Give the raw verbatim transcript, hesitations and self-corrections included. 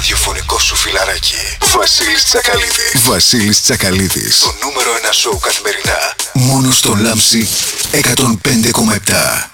ραδιοφωνικό σου φιλαράκι. Βασίλης Τσακαλίδης. Βασίλης Τσακαλίδης. Το νούμερο ένα σοου καθημερινά. Μόνο στο Λάμψη εκατόν πέντε κόμμα επτά.